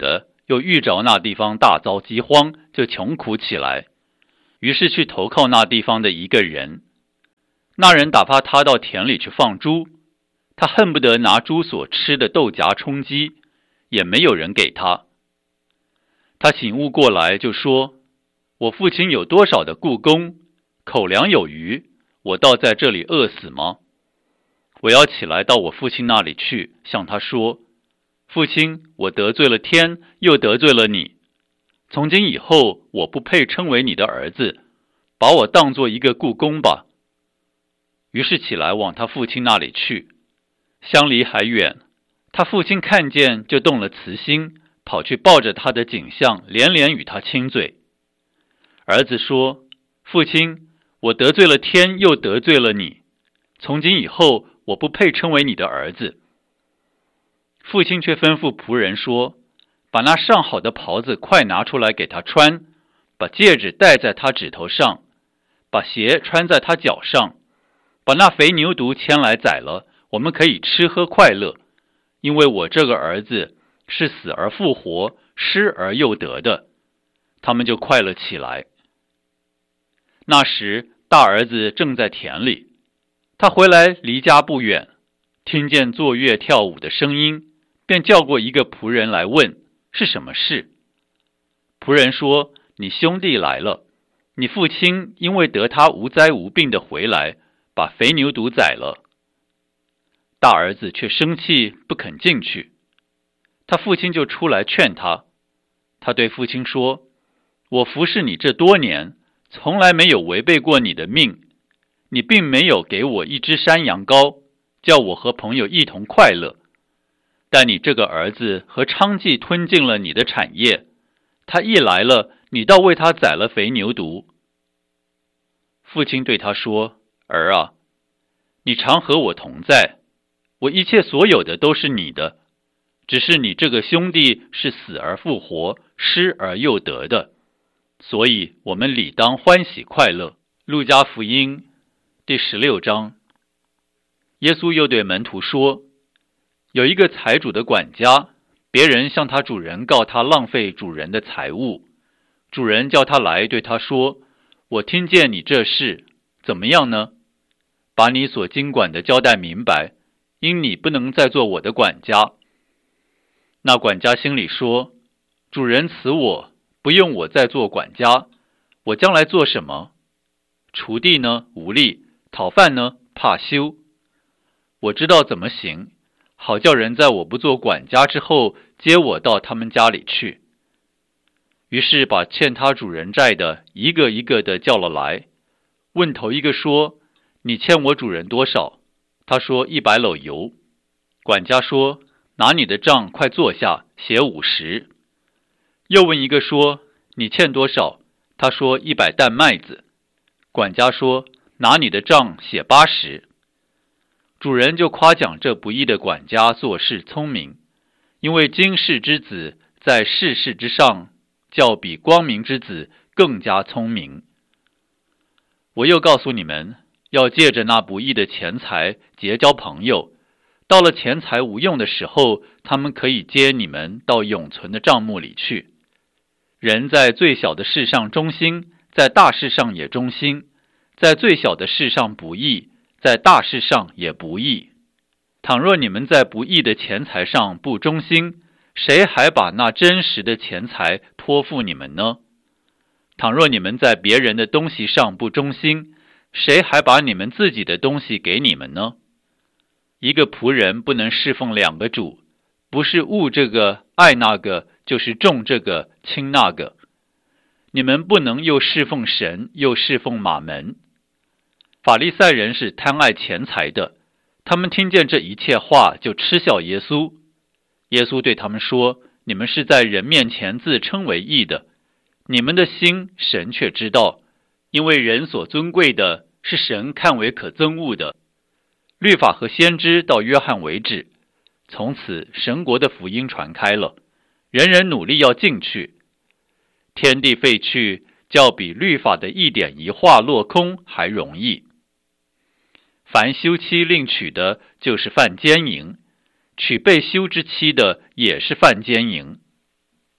又遇着那地方大遭饥荒，就穷苦起来，于是去投靠那地方的一个人。那人打发他到田里去放猪，他恨不得拿猪所吃的豆荚充饥，也没有人给他。他醒悟过来，就说：我父亲有多少的雇工，口粮有余，我倒在这里饿死吗？我要起来到我父亲那里去，向他说：父亲，我得罪了天，又得罪了你。从今以后，我不配称为你的儿子，把我当作一个雇工吧。于是起来往他父亲那里去，相离还远，他父亲看见就动了慈心，跑去抱着他的颈项，连连与他亲嘴。儿子说：父亲，我得罪了天，又得罪了你，从今以后，我不配称为你的儿子。父亲却吩咐仆人说：把那上好的袍子快拿出来给他穿，把戒指戴在他指头上，把鞋穿在他脚上，把那肥牛犊牵来宰了，我们可以吃喝快乐，因为我这个儿子是死而复活，失而又得的。他们就快乐起来。那时大儿子正在田里，他回来离家不远，听见坐乐跳舞的声音，便叫过一个仆人来问是什么事。仆人说：你兄弟来了，你父亲因为得他无灾无病的回来，把肥牛犊宰了。大儿子却生气，不肯进去。他父亲就出来劝他。他对父亲说：我服侍你这多年，从来没有违背过你的命，你并没有给我一只山羊羔，叫我和朋友一同快乐。但你这个儿子和娼妓吞尽了你的产业，他一来了，你倒为他宰了肥牛犊。父亲对他说：儿啊，你常和我同在，我一切所有的都是你的，只是你这个兄弟是死而复活，失而又得的，所以我们理当欢喜快乐。路加福音第十六章。耶稣又对门徒说：有一个财主的管家，别人向他主人告他浪费主人的财物，主人叫他来，对他说：我听见你这事，怎么样呢？把你所经管的交代明白，因你不能再做我的管家。那管家心里说：主人辞我，不用我再做管家，我将来做什么？锄地呢，无力；讨饭呢，怕羞。我知道怎么行，好叫人在我不做管家之后，接我到他们家里去。于是把欠他主人债的一个一个的叫了来，问头一个说：你欠我主人多少？他说：一百篓油。管家说：拿你的账，快坐下，写五十。又问一个说：你欠多少？他说：一百担麦子。管家说：拿你的账，写八十。主人就夸奖这不义的管家做事聪明，因为今世之子在世事之上，较比光明之子更加聪明。我又告诉你们，要借着那不义的钱财结交朋友，到了钱财无用的时候，他们可以接你们到永存的帐幕里去。人在最小的事上忠心，在大事上也忠心；在最小的事上不义，在大事上也不义。倘若你们在不义的钱财上不忠心，谁还把那真实的钱财托付你们呢？倘若你们在别人的东西上不忠心，谁还把你们自己的东西给你们呢？一个仆人不能侍奉两个主，不是恶这个爱那个，就是重这个轻那个。你们不能又侍奉神，又侍奉马门。法利赛人是贪爱钱财的，他们听见这一切话，就嗤笑耶稣。耶稣对他们说：你们是在人面前自称为义的，你们的心神却知道，因为人所尊贵的是神看为可憎恶的。律法和先知到约翰为止，从此神国的福音传开了，人人努力要进去。天地废去，较比律法的一点一画落空还容易。凡休妻另娶的，就是犯奸淫；娶被休之妻的，也是犯奸淫。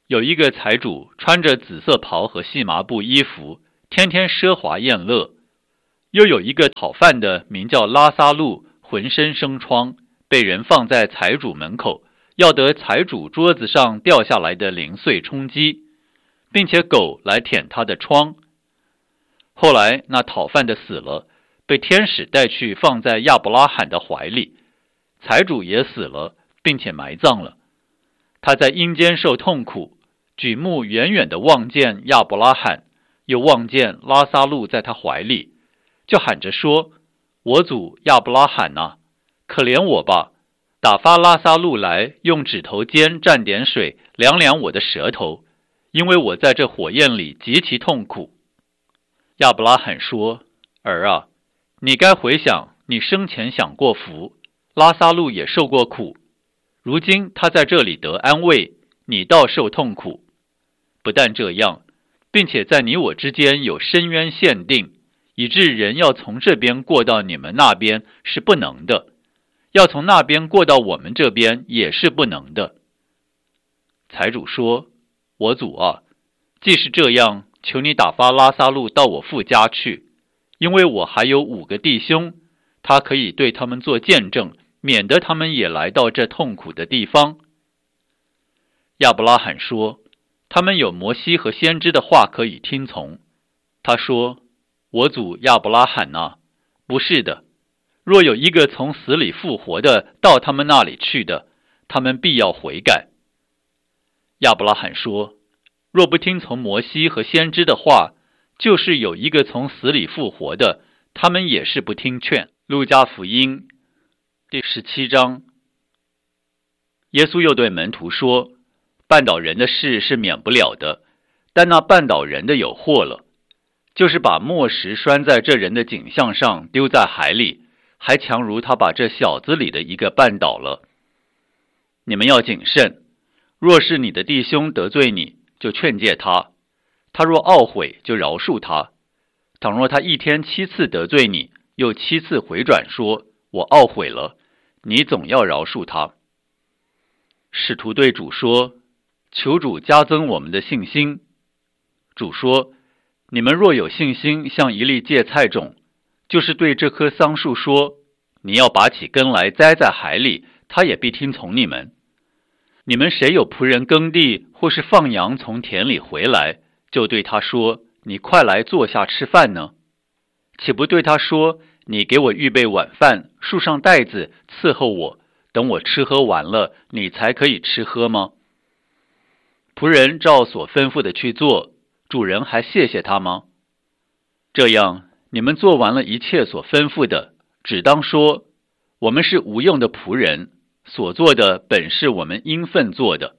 有一个财主穿着紫色袍和细麻布衣服，天天奢华宴乐。又有一个讨饭的名叫拉撒路，浑身生疮，被人放在财主门口，要得财主桌子上掉下来的零碎充饥，并且狗来舔他的疮。后来那讨饭的死了，被天使带去放在亚伯拉罕的怀里，财主也死了，并且埋葬了。他在阴间受痛苦，举目远远地望见亚伯拉罕，又望见拉撒路在他怀里，就喊着说：我主亚伯拉罕啊，可怜我吧，打发拉撒路来，用指头尖蘸点水凉凉我的舌头，因为我在这火焰里极其痛苦。亚伯拉罕说：儿啊，你该回想你生前享过福，拉撒路也受过苦，如今他在这里得安慰，你倒受痛苦。不但这样，并且在你我之间有深渊限定，以致人要从这边过到你们那边是不能的，要从那边过到我们这边也是不能的。财主说：我主啊，既是这样，求你打发拉撒路到我父家去，因为我还有五个弟兄，他可以对他们做见证，免得他们也来到这痛苦的地方。亚伯拉罕说：他们有摩西和先知的话可以听从。他说：我主亚伯拉罕啊，不是的，若有一个从死里复活的到他们那里去的，他们必要悔改。亚伯拉罕说：若不听从摩西和先知的话，就是有一个从死里复活的，他们也是不听劝。路加福音第十七章。耶稣又对门徒说：绊倒人的事是免不了的，但那绊倒人的有祸了，就是把磨石拴在这人的颈项上，丢在海里，还强如他把这小子里的一个绊倒了。你们要谨慎，若是你的弟兄得罪你，就劝诫他，他若懊悔，就饶恕他。倘若他一天七次得罪你，又七次回转说：我懊悔了，你总要饶恕他。使徒对主说：求主加增我们的信心。主说：你们若有信心像一粒芥菜种，就是对这棵桑树说：你要拔起根来栽在海里，他也必听从你们。你们谁有仆人耕地，或是放羊从田里回来，就对他说：你快来坐下吃饭呢？岂不对他说：你给我预备晚饭，束上带子，伺候我，等我吃喝完了，你才可以吃喝吗？仆人照所吩咐的去做，主人还谢谢他吗？这样，你们做完了一切所吩咐的，只当说：我们是无用的仆人，所做的本是我们应分做的。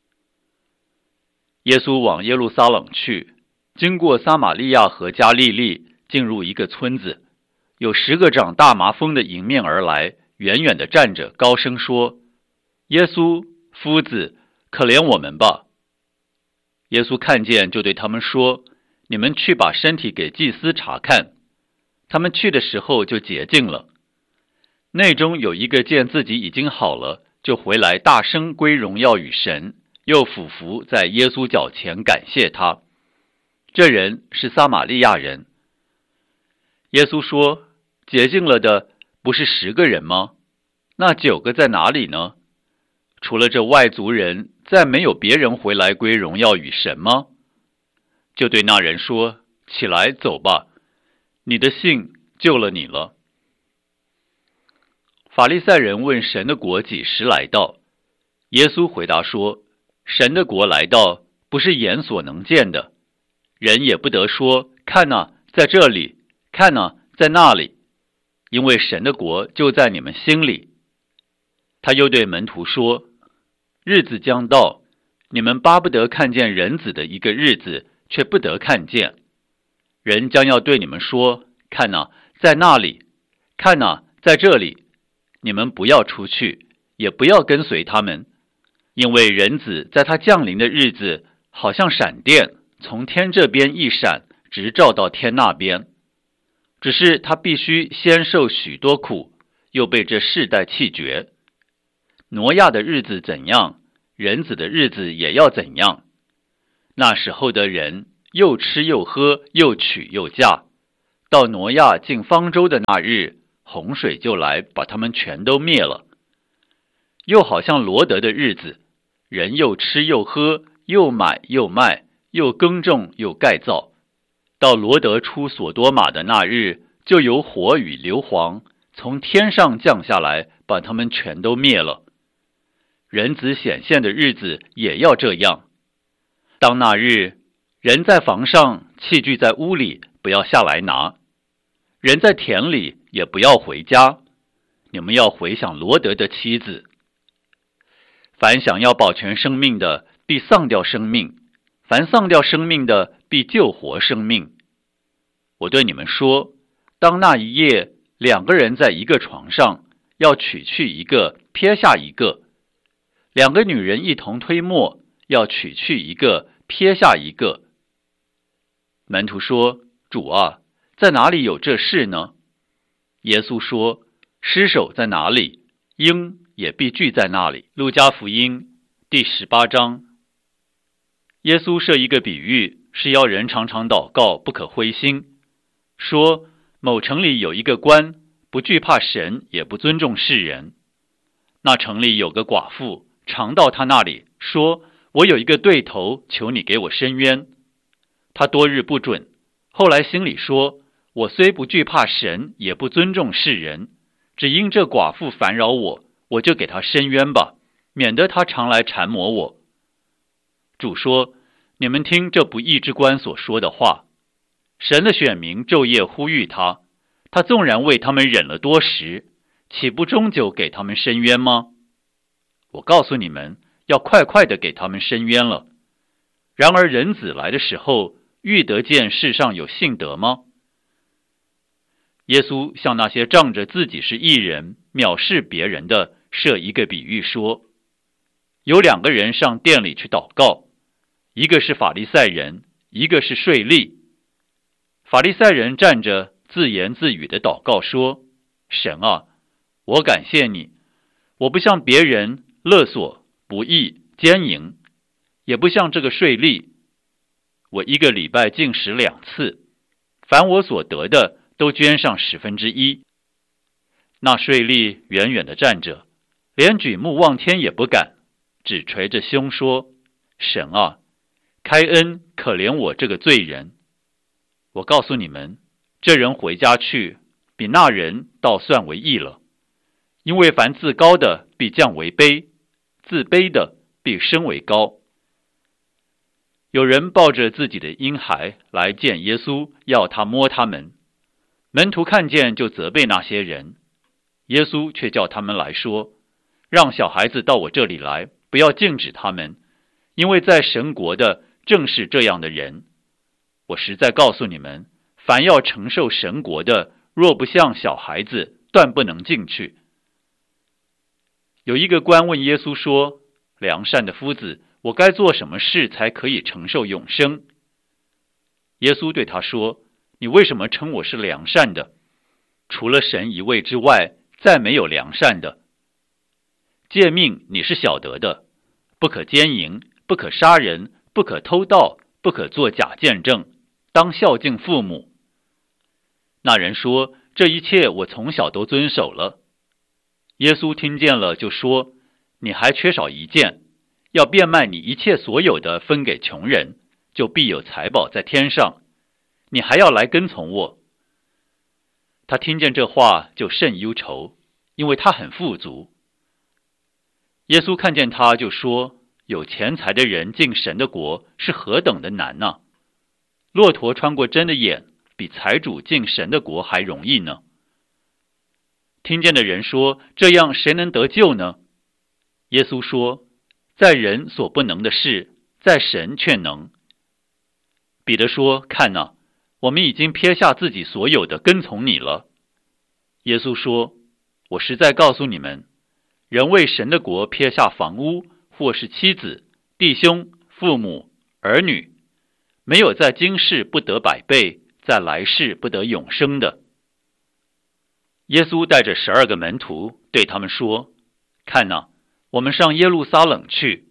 耶稣往耶路撒冷去，经过撒玛利亚和加利利，进入一个村子，有十个长大麻风的迎面而来，远远地站着，高声说：耶稣，夫子，可怜我们吧。耶稣看见，就对他们说：你们去把身体给祭司查看。他们去的时候就洁净了。内中有一个见自己已经好了，就回来大声归荣耀与神，又俯伏在耶稣脚前感谢他。这人是撒玛利亚人。耶稣说：洁净了的不是十个人吗？那九个在哪里呢？除了这外族人，再没有别人回来归荣耀与神吗？就对那人说：起来走吧，你的信救了你了。法利赛人问神的国几时来到，耶稣回答说：神的国来到，不是眼所能见的，人也不得说：看哪，在这里，看哪，在那里，因为神的国就在你们心里。他又对门徒说：日子将到，你们巴不得看见人子的一个日子，却不得看见。人将要对你们说：看哪，在那里，看哪，在这里，你们不要出去，也不要跟随他们，因为人子在他降临的日子，好像闪电，从天这边一闪，直照到天那边。只是他必须先受许多苦，又被这世代弃绝。挪亚的日子怎样，人子的日子也要怎样。 那时候的人又吃又喝，又娶又嫁，到挪亚进方舟的那日，洪水就来把他们全都灭了。又好像罗得的日子，人又吃又喝，又买又卖，又耕种又盖造，到罗得出所多玛的那日，就有火与硫磺从天上降下来，把他们全都灭了。人子显现的日子也要这样。当那日，人在房上，器具在屋里，不要下来拿；人在田里，也不要回家。你们要回想罗得的妻子。凡想要保全生命的，必丧掉生命；凡丧掉生命的，必救活生命。我对你们说，当那一夜，两个人在一个床上，要取去一个，撇下一个；两个女人一同推磨，要取去一个，撇下一个。门徒说：主啊，在哪里有这事呢？耶稣说：尸首在哪里，鹰也必聚在那里。路加福音第十八章。耶稣设一个比喻，是要人常常祷告，不可灰心，说某城里有一个官，不惧怕神，也不尊重世人。那城里有个寡妇，常到他那里，说：我有一个对头，求你给我伸冤。他多日不准，后来心里说：我虽不惧怕神，也不尊重世人，只因这寡妇烦扰我，我就给他伸冤吧，免得他常来缠磨我。主说：你们听这不义之官所说的话。神的选民昼夜呼吁他，他纵然为他们忍了多时，岂不终究给他们伸冤吗？我告诉你们，要快快的给他们伸冤了。然而人子来的时候，遇得见世上有信德吗？耶稣向那些仗着自己是义人，藐视别人的，设一个比喻说：有两个人上殿里去祷告，一个是法利赛人，一个是税吏。法利赛人站着自言自语的祷告说：神啊，我感谢你，我不像别人勒索、不义、奸淫，也不像这个税吏。我一个礼拜进食两次，凡我所得的都捐上十分之一。那税吏远远地站着，连举目望天也不敢，只捶着胸说：神啊，开恩可怜我这个罪人。我告诉你们，这人回家去，比那人倒算为义了。因为凡自高的必降为卑，自卑的必升为高。有人抱着自己的婴孩来见耶稣，要他摸他们。门徒看见就责备那些人，耶稣却叫他们来说：让小孩子到我这里来，不要禁止他们，因为在神国的正是这样的人。我实在告诉你们，凡要承受神国的，若不像小孩子，断不能进去。有一个官问耶稣说：良善的夫子，我该做什么事才可以承受永生？耶稣对他说：你为什么称我是良善的？除了神一位之外，再没有良善的。诫命你是晓得的，不可奸淫，不可杀人，不可偷盗，不可作假见证，当孝敬父母。那人说：这一切我从小都遵守了。耶稣听见了就说：你还缺少一件，要变卖你一切所有的，分给穷人，就必有财宝在天上。你还要来跟从我。他听见这话就甚忧愁，因为他很富足。耶稣看见他就说：有钱财的人进神的国是何等的难呢？骆驼穿过针的眼，比财主进神的国还容易呢。听见的人说：这样谁能得救呢？耶稣说：在人所不能的事，在神却能。彼得说：看哪，我们已经撇下自己所有的，跟从你了。耶稣说：我实在告诉你们，人为神的国撇下房屋，或是妻子、弟兄、父母、儿女，没有在今世不得百倍，在来世不得永生的。耶稣带着十二个门徒对他们说：看哪，我们上耶路撒冷去，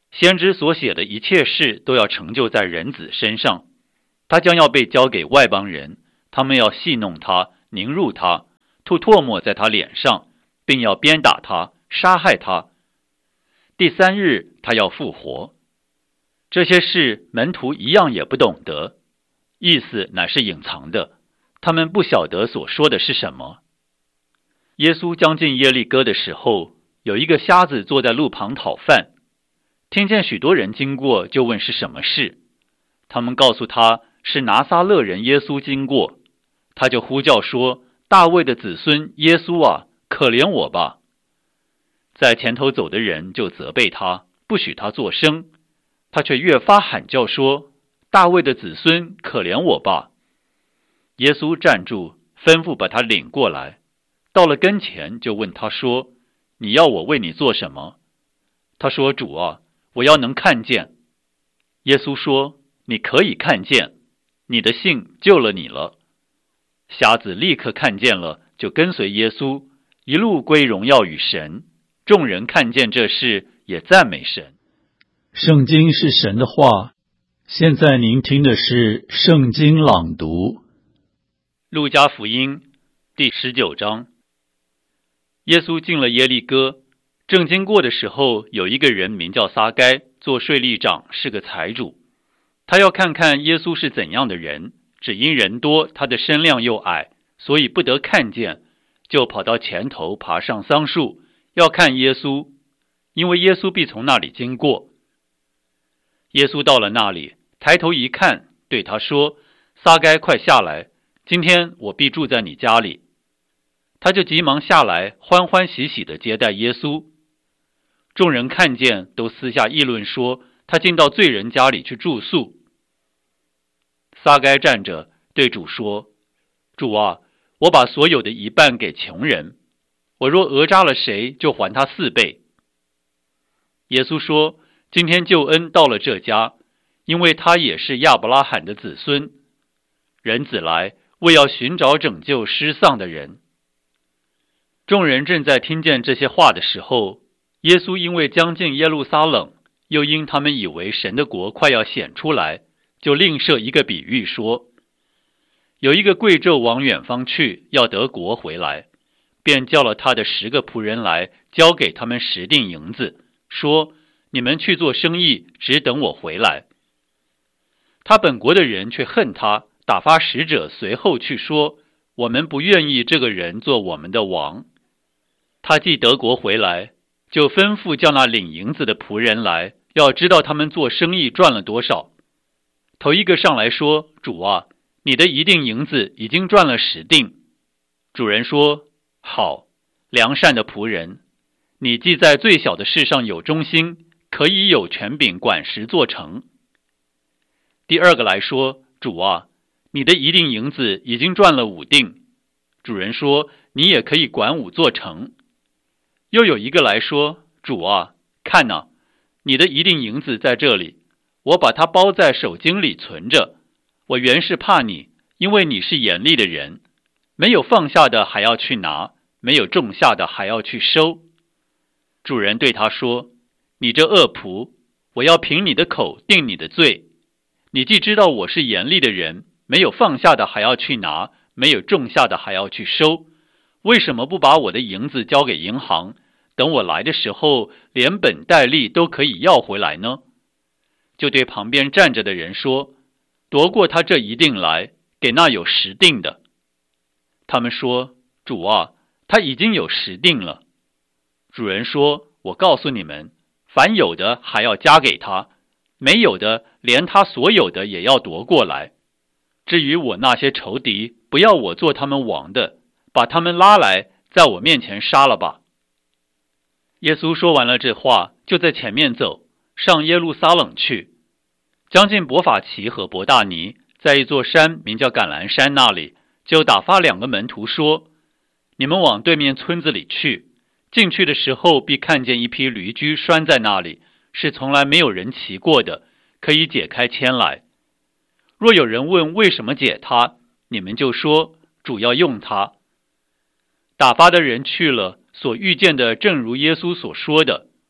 先知所写的一切事都要成就在人子身上，他将要被交给外邦人，他们要戏弄他，凌辱他，吐唾沫在他脸上，并要鞭打他，杀害他。第三日他要复活。这些事门徒一样也不懂得，意思乃是隐藏的，他们不晓得所说的是什么。耶稣将近耶利哥的时候，有一个瞎子坐在路旁讨饭，听见许多人经过，就问是什么事。他们告诉他是拿撒勒人耶稣经过，他就呼叫说：大卫的子孙耶稣啊，可怜我吧。在前头走的人就责备他，不许他作声，他却越发喊叫说：大卫的子孙，可怜我吧。耶稣站住，吩咐把他领过来，到了跟前就问他说：你要我为你做什么？他说：主啊，我要能看见。耶稣说：你可以看见，你的信救了你了。瞎子立刻看见了，就跟随耶稣，一路归荣耀与神。众人看见这事，也赞美神。 圣经是神的话，现在您听的是圣经朗读。 路加福音第十九章。耶稣进了耶利哥，正经过的时候，有一个人名叫撒该，做税吏长，是个财主。他要看看耶稣是怎样的人，只因人多，他的身量又矮，所以不得看见，就跑到前头，爬上桑树，要看耶稣，因为耶稣必从那里经过。耶稣到了那里，抬头一看，对他说：撒该，快下来，今天我必住在你家里。他就急忙下来，欢欢喜喜地接待耶稣。众人看见，都私下议论说，他进到罪人家里去住宿。撒该站着对主说：主啊，我把所有的一半给穷人，我若讹诈了谁，就还他四倍。耶稣说：今天救恩到了这家，因为他也是亚伯拉罕的子孙。人子来，为要寻找拯救失丧的人。众人正在听见这些话的时候，耶稣因为将近耶路撒冷，又因他们以为神的国快要显出来，就另设一个比喻说：有一个贵胄往远方去，要得国回来，便叫了他的十个仆人来，交给他们十锭银子，说：你们去做生意，只等我回来。他本国的人却恨他，打发使者随后去说：我们不愿意这个人做我们的王。他既得国回来，就吩咐叫那领银子的仆人来，要知道他们做生意赚了多少。头一个上来说：主啊，你的一锭银子已经赚了十锭。主人说：好，良善的仆人，你既在最小的事上有忠心，可以有权柄管十座城。第二个来说：主啊，你的一锭银子已经赚了五锭。主人说：你也可以管五座城。又有一个来说：主啊，看哪，你的一锭银子在这里，我把它包在手巾里存着。我原是怕你，因为你是严厉的人，没有放下的还要去拿，没有种下的还要去收。主人对他说：你这恶仆，我要凭你的口定你的罪。你既知道我是严厉的人，没有放下的还要去拿，没有种下的还要去收，为什么不把我的银子交给银行，等我来的时候连本带利都可以要回来呢？就对旁边站着的人说：夺过他这一锭来，给那有十锭的。他们说：主啊，他已经有十锭了。主人说：我告诉你们，凡有的还要加给他，没有的连他所有的也要夺过来。至于我那些仇敌，不要我做他们王的，把他们拉来，在我面前杀了吧。耶稣说完了这话，就在前面走，上耶路撒冷去。将近伯法其和伯大尼，在一座山名叫橄榄山那里，就打发两个门徒说：你们往对面村子里去，进去的时候必看见一匹驴驹拴在那里，是从来没有人骑过的，可以解开牵来。若有人问为什么解它，你们就说：主要用它。打发的人去了，所遇见的正如耶稣所说的。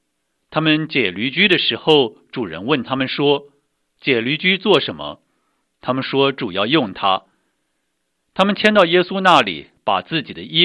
他们解驴驹的时候，主人问他们说：“解驴驹做什么？”他们说：“主要用它。”他们牵到耶稣那里，把自己的衣